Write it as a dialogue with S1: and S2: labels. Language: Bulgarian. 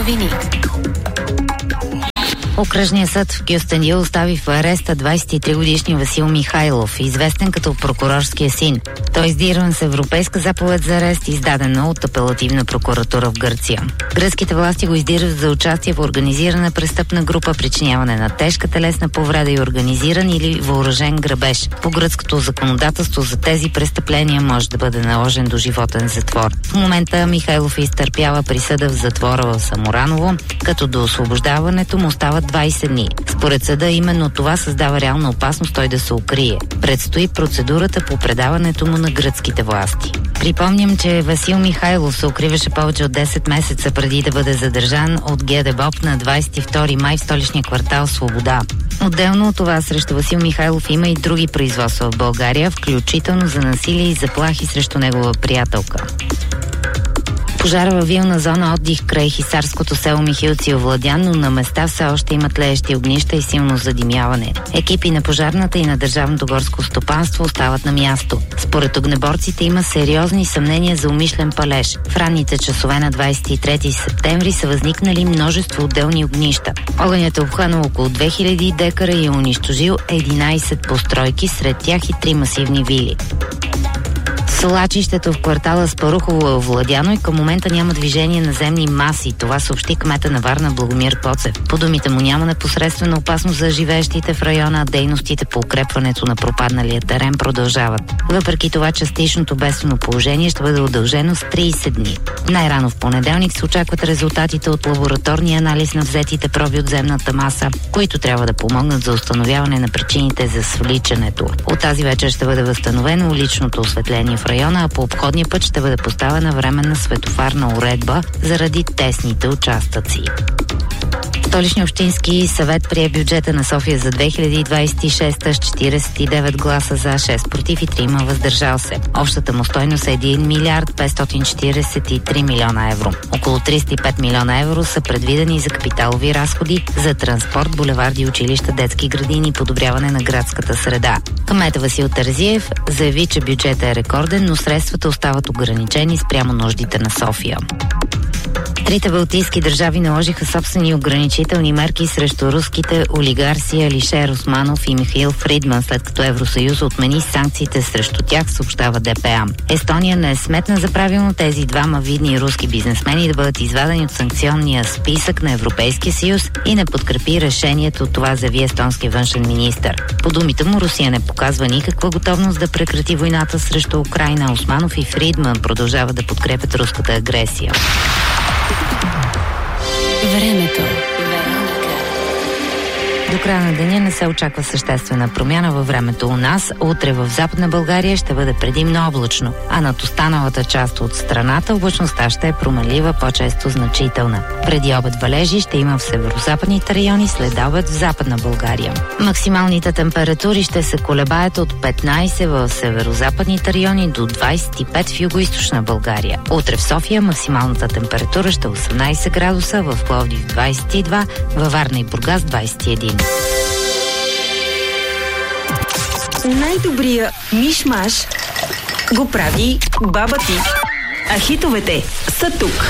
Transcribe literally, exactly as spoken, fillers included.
S1: новини.
S2: Окръжният съд в Кюстендил остави в ареста двадесет и три годишния Васил Михайлов, известен като прокурорския син. Той е издирван с европейска заповед за арест, издадена от апелативна прокуратура в Гърция. Гръцките власти го издирват за участие в организирана престъпна група, причиняване на тежка телесна повреда и организиран или въоръжен грабеж. По гръцкото законодателство за тези престъпления може да бъде наложен доживотен затвор. В момента Михайлов изтърпява присъда в затвора в Самураново, като до освобождаването му остават двадесет дни. Според съда именно това създава реална опасност той да се укрие. Предстои процедурата по предаването му на гръцките власти. Припомням, че Васил Михайлов се укриваше повече от десет месеца преди да бъде задържан от ГДБОП на двадесет и втори май в столичния квартал Свобода. Отделно от това срещу Васил Михайлов има и други производства в България, включително за насилие и заплахи срещу негова приятелка. Пожар във вилна зона отдих край хисарското село Михилци овладян, но на места все още има тлеещи огнища и силно задимяване. Екипи на пожарната и на Държавното горско стопанство остават на място. Според огнеборците има сериозни съмнения за умишлен палеж. В ранните часове на двадесет и трети септември са възникнали множество отделни огнища. Огънят е обхванал около две хиляди декара и е унищожил единадесет постройки, сред тях и три масивни вили. Свлачището в квартала Спарухово е овладяно и към момента няма движение на земни маси. Това съобщи кмета на Варна Благомир Коцев. По думите му няма непосредствена опасност за живеещите в района, а дейностите по укрепването на пропадналия терен продължават. Въпреки това, частичното бедствено положение ще бъде удължено с тридесет дни. Най-рано в понеделник се очакват резултатите от лабораторния анализ на взетите проби от земната маса, които трябва да помогнат за установяване на причините за свличането. От тази вечер ще бъде възстановено уличното осветление в района, а по обходния път ще бъде поставена временна светофарна уредба заради тесните участъци. Столичния общински съвет прие бюджета на София за две хиляди двадесет и шеста с четиридесет и девет гласа за, шест против и трима въздържал се. Общата му стойност е един милиард петстотин четиридесет и три милиона евро. Около триста и пет милиона евро са предвидени за капиталови разходи за транспорт, булеварди, училища, детски градини и подобряване на градската среда. Кметът Васил Терзиев заяви, че бюджетът е рекорден, но средствата остават ограничени спрямо нуждите на София. Трите балтийски държави наложиха собствени ограничителни мерки срещу руските олигарси Алишер Османов и Михаил Фридман, след като Евросъюз отмени санкциите срещу тях, съобщава ДПА. Естония не сметна за правилно тези двама видни руски бизнесмени да бъдат извадени от санкционния списък на Европейския съюз и не подкрепи решението, това заяви естонски външен министър. По думите му, Русия не показва никаква готовност да прекрати войната срещу Украйна. Османов и Фридман продължават да подкрепят руската агресия.
S1: Времето.
S2: До края на деня не се очаква съществена промяна във времето у нас. Утре в Западна България ще бъде предимно облачно, а над останалата част от страната облачността ще е променлива, по-често значителна. Преди обед валежи ще има в северозападните райони, след обед в Западна България. Максималните температури ще се колебаят от петнадесет в северозападните райони до двадесет и пет в югоизточна България. Утре в София максималната температура ще е осемнадесет градуса, в Пловдив двадесет и два, във Варна и Бургас двадесет и един.
S3: Най-добрия миш-маш го прави баба ти. А хитовете са тук.